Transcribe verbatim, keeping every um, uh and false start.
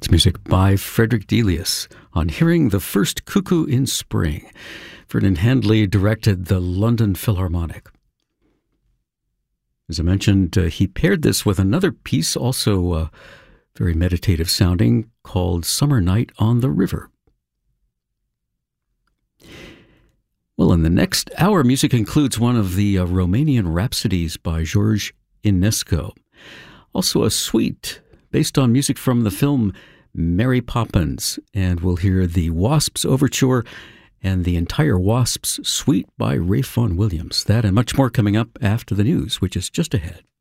It's music by Frederick Delius on Hearing the First Cuckoo in Spring. Vernon Handley directed the London Philharmonic. As I mentioned, uh, he paired this with another piece, also uh, very meditative sounding, called Summer Night on the River. Well, in the next hour, music includes one of the uh, Romanian Rhapsodies by George Enescu. Also a suite based on music from the film Mary Poppins, and we'll hear the Wasps Overture and the entire Wasps suite by Ralph Vaughan Williams. That and much more coming up after the news, which is just ahead.